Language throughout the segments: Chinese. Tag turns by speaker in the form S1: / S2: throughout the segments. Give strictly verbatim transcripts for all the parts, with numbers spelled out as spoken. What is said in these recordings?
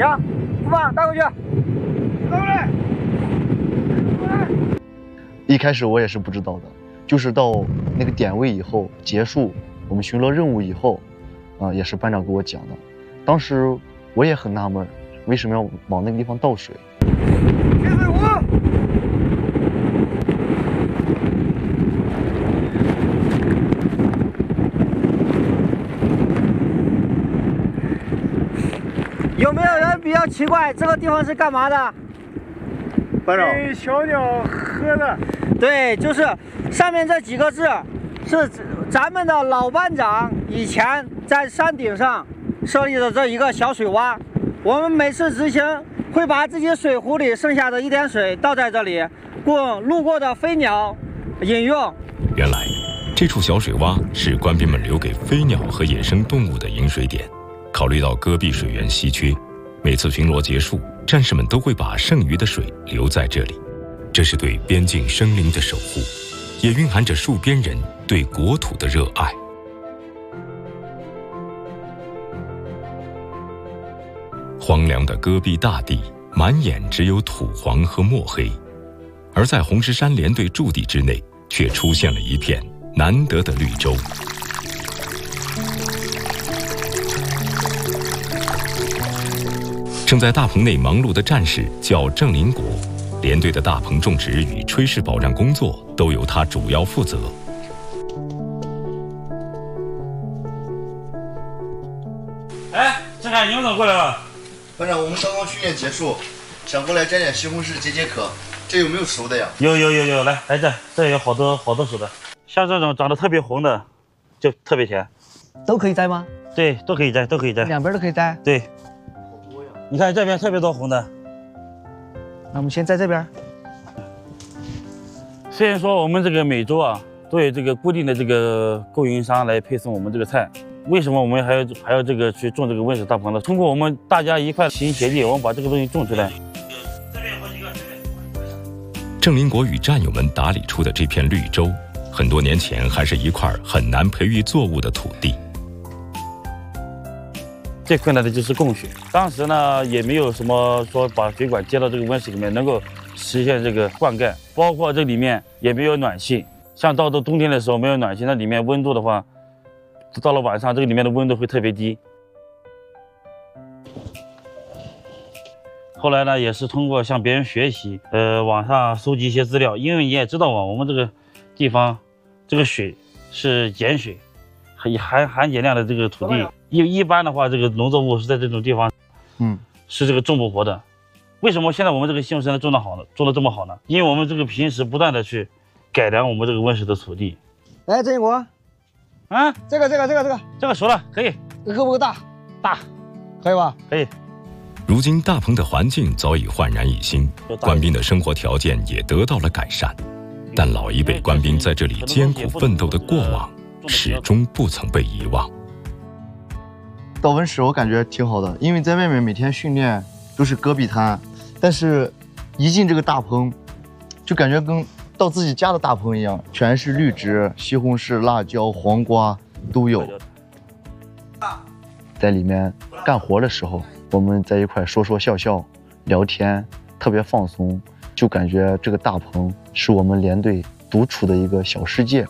S1: 行，不放，带回去。带过来。
S2: 一开始我也是不知道的，就是到那个点位以后结束我们巡逻任务以后，啊、呃，也是班长给我讲的。当时我也很纳闷，为什么要往那个地方倒水？
S1: 接水壶。有没有人比较奇怪，这个地方是干嘛的？
S2: 班长，
S3: 给小鸟喝的。
S1: 对，就是上面这几个字，是咱们的老班长以前在山顶上设立的这一个小水洼。我们每次执行会把自己水壶里剩下的一点水倒在这里，供路过的飞鸟饮用。
S4: 原来，这处小水洼是官兵们留给飞鸟和野生动物的饮水点。考虑到戈壁水源稀缺，每次巡逻结束，战士们都会把剩余的水留在这里。这是对边境生灵的守护，也蕴含着戍边人对国土的热爱。荒凉的戈壁大地，满眼只有土黄和墨黑，而在红石山联队驻地之内，却出现了一片难得的绿洲。正在大棚内忙碌的战士叫郑林国，连队的大棚种植与炊事保障工作都由他主要负责。
S5: 哎，郑海宁怎么过来了？
S2: 班长，我们刚刚训练结束，想过来摘点西红柿解解渴，这有没有熟的呀？
S5: 有有有有，来来这，这有好多好多熟的，像这种长得特别红的，就特别甜。
S1: 都可以摘吗？
S5: 对，都可以摘，都可以摘，
S1: 两边都可以摘。
S5: 对。你看这边特别多红的，
S1: 那我们先在这边。
S5: 虽然说我们这个每周啊都有这个固定的这个供应商来配送我们这个菜，为什么我们还要还要这个去种这个温室大棚呢？通过我们大家一块齐心协力，我们把这个东西种出来。这边好几个，这边。
S4: 郑林国与战友们打理出的这片绿洲，很多年前还是一块很难培育作物的土地。
S5: 最困难的就是供水，当时呢也没有什么说把水管接到这个温室里面能够实现这个灌溉，包括这里面也没有暖气，像到了冬天的时候没有暖气，那里面温度的话，到了晚上这个里面的温度会特别低。后来呢也是通过向别人学习，呃网上搜集一些资料，因为你也知道啊，我们这个地方这个水是碱水，含含含碱量的这个土地。一一般的话，这个农作物是在这种地方，嗯，是这个种不活的。为什么现在我们这个西红柿能种得好呢？种得这么好呢？因为我们这个平时不断的去改良我们这个温室的土地。
S1: 来，郑建国，
S5: 啊，
S1: 这个这个这个这个
S5: 这个熟了，可以。
S1: 这够不够大？
S5: 大，
S1: 可以吧？
S5: 可以。
S4: 如今大棚的环境早已焕然一新，官兵的生活条件也得到了改善，但老一辈官兵在这里艰苦奋斗的过往，始终不曾被遗忘。
S2: 到温室我感觉挺好的，因为在外面每天训练都是戈壁滩，但是一进这个大棚，就感觉跟到自己家的大棚一样，全是绿植、西红柿、辣椒、黄瓜都有。在里面干活的时候，我们在一块说说笑笑，聊天，特别放松，就感觉这个大棚是我们连队独处的一个小世界。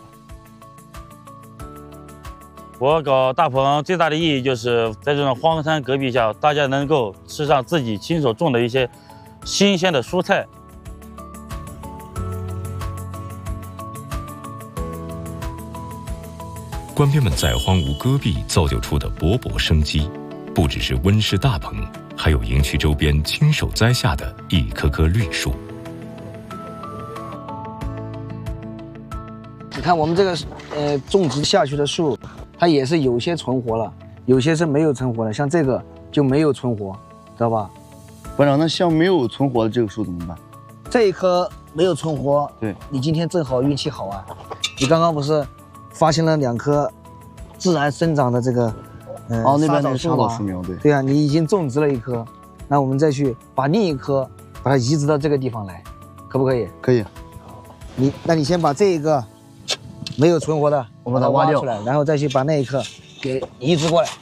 S5: 我搞大棚最大的意义就是在这种荒山戈壁下，大家能够吃上自己亲手种的一些新鲜的蔬菜。
S4: 官兵们在荒芜戈壁造就出的勃勃生机，不只是温室大棚，还有营区周边亲手栽下的一棵棵绿树。
S1: 你看我们这个呃种植下去的树，它也是有些存活了，有些是没有存活的，像这个就没有存活，知道吧？
S2: 班长，那像没有存活的这个树怎么办？
S1: 这一棵没有存活，
S2: 对，
S1: 你今天正好运气好啊，你刚刚不是发现了两棵自然生长的这个呃
S2: 哦那边那个
S1: 沙
S2: 沙枣树苗，对
S1: 对啊，你已经种植了一棵，那我们再去把另一棵把它移植到这个地方来，可不可以？
S2: 可以。
S1: 你那你先把这一个没有存活的，
S2: 我把它挖掉
S1: 出来，然后再去把那一棵给移植过来。